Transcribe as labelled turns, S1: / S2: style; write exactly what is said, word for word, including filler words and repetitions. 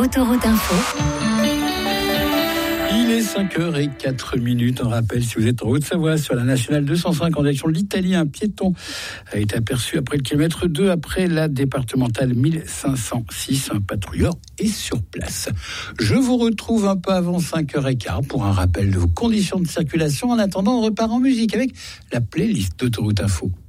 S1: Autoroute Info.
S2: Il est cinq heures zéro quatre minutes. On rappelle, si vous êtes en Haute-Savoie, sur la nationale deux cent cinq en direction de l'Italie, un piéton a été aperçu après le kilomètre deux, après la départementale mille cinq cent six. Un patrouilleur est sur place. Je vous retrouve un peu avant cinq heures quinze pour un rappel de vos conditions de circulation. En attendant, on repart en musique avec la playlist d'Autoroute Info.